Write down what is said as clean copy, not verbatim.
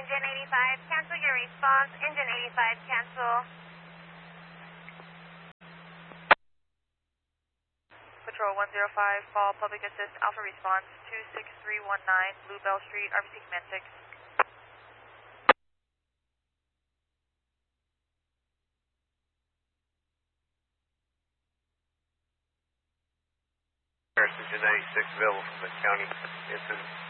Engine 85, cancel your response. Engine 85, cancel. Patrol 105, call public assist, Alpha response 26319, Bluebell Street, RBC Command 6. Engine 86 available from the county incident.